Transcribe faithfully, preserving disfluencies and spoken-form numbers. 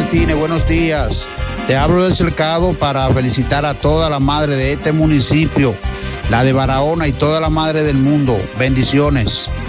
Martínez, buenos días. Te hablo del cercado para felicitar a toda la madre de este municipio, la de Barahona y toda la madre del mundo. Bendiciones.